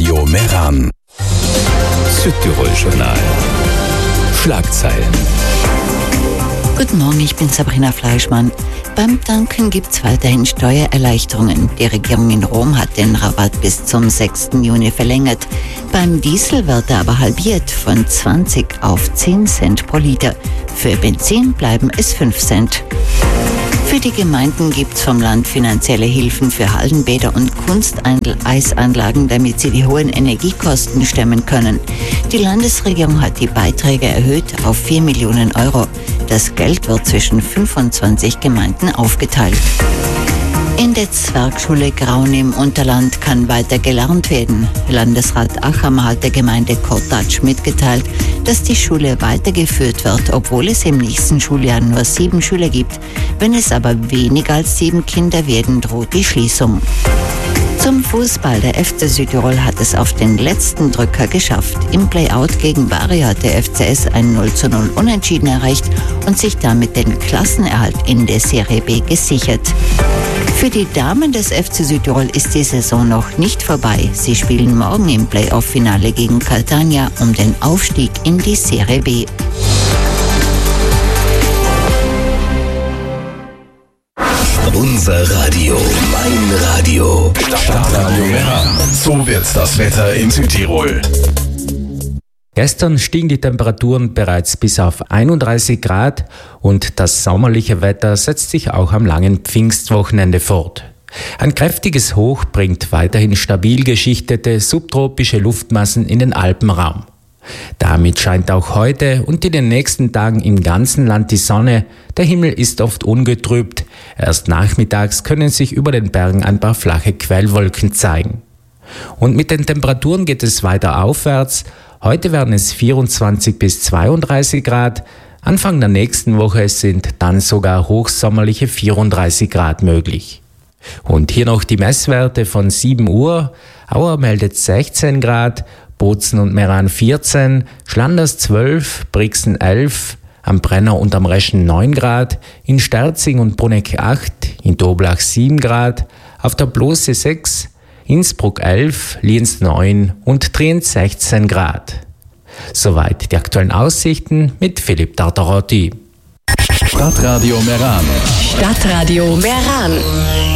Stadtradio Meran. Südtirol-Journal. Schlagzeilen. Guten Morgen, ich bin Sabrina Fleischmann. Beim Tanken gibt es weiterhin Steuererleichterungen. Die Regierung in Rom hat den Rabatt bis zum 6. Juni verlängert. Beim Diesel wird er aber halbiert, von 20 auf 10 Cent pro Liter. Für Benzin bleiben es 5 Cent. Für die Gemeinden gibt es vom Land finanzielle Hilfen für Hallenbäder und Kunsteisanlagen, damit sie die hohen Energiekosten stemmen können. Die Landesregierung hat die Beiträge erhöht auf 4 Millionen Euro. Das Geld wird zwischen 25 Gemeinden aufgeteilt. In der Zwergschule Graun im Unterland kann weiter gelernt werden. Landesrat Achammer hat der Gemeinde Kortatsch mitgeteilt, dass die Schule weitergeführt wird, obwohl es im nächsten Schuljahr nur 7 Schüler gibt. Wenn es aber weniger als 7 Kinder werden, droht die Schließung. Zum Fußball. Der FC Südtirol hat es auf den letzten Drücker geschafft. Im Playout gegen Bari hat der FCS ein 0:0 Unentschieden erreicht und sich damit den Klassenerhalt in der Serie B gesichert. Für die Damen des FC Südtirol ist die Saison noch nicht vorbei. Sie spielen morgen im Playoff-Finale gegen Catania um den Aufstieg in die Serie B. Unser Radio, mein Radio. Stadtradio Meran. So wird das Wetter in Südtirol. Gestern stiegen die Temperaturen bereits bis auf 31 Grad und das sommerliche Wetter setzt sich auch am langen Pfingstwochenende fort. Ein kräftiges Hoch bringt weiterhin stabil geschichtete subtropische Luftmassen in den Alpenraum. Damit scheint auch heute und in den nächsten Tagen im ganzen Land die Sonne. Der Himmel ist oft ungetrübt. Erst nachmittags können sich über den Bergen ein paar flache Quellwolken zeigen. Und mit den Temperaturen geht es weiter aufwärts. Heute werden es 24 bis 32 Grad. Anfang der nächsten Woche sind dann sogar hochsommerliche 34 Grad möglich. Und hier noch die Messwerte von 7 Uhr. Auer meldet 16 Grad, Bozen und Meran 14, Schlanders 12, Brixen 11, am Brenner und am Reschen 9 Grad, in Sterzing und Bruneck 8, in Doblach 7 Grad, auf der Blose 6, Innsbruck 11, Lienz 9 und Trient 16 Grad. Soweit die aktuellen Aussichten mit Philipp Tartarotti. Stadtradio Meran. Stadtradio Meran.